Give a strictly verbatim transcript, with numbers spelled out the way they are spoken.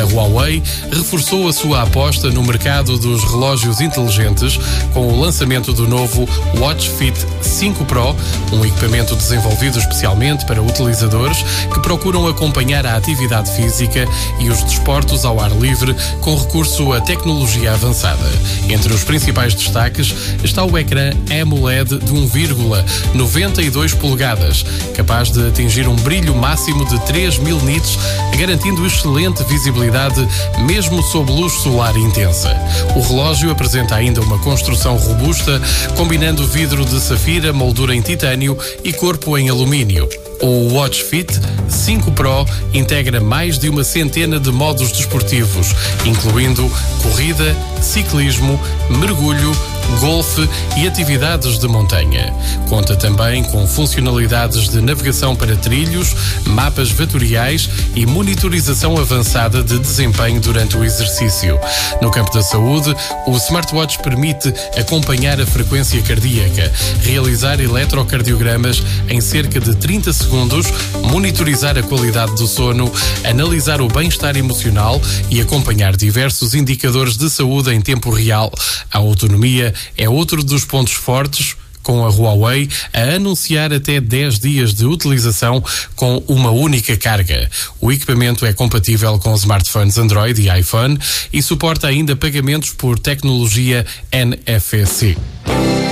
A Huawei reforçou a sua aposta no mercado dos relógios inteligentes com o lançamento do novo Watch Fit cinco Pro, um equipamento desenvolvido especialmente para utilizadores que procuram acompanhar a atividade física e os desportos ao ar livre com recurso a tecnologia avançada. Entre os principais destaques está o ecrã AMOLED de um vírgula noventa e dois polegadas, capaz de atingir um brilho máximo de três mil nits, garantindo excelente visibilidade mesmo sob luz solar intensa. O relógio apresenta ainda uma construção robusta, combinando vidro de safira, moldura em titânio e corpo em alumínio. O Watch Fit cinco Pro integra mais de uma centena de modos desportivos, incluindo corrida, ciclismo, mergulho, golfe e atividades de montanha. Conta também com funcionalidades de navegação para trilhos, mapas vetoriais e monitorização avançada de desempenho durante o exercício. No campo da saúde, o smartwatch permite acompanhar a frequência cardíaca, realizar eletrocardiogramas em cerca de trinta segundos, monitorizar a qualidade do sono, analisar o bem-estar emocional e acompanhar diversos indicadores de saúde em tempo real. A autonomia é outro dos pontos fortes, com a Huawei a anunciar até dez dias de utilização com uma única carga. O equipamento é compatível com smartphones Android e iPhone e suporta ainda pagamentos por tecnologia N F C.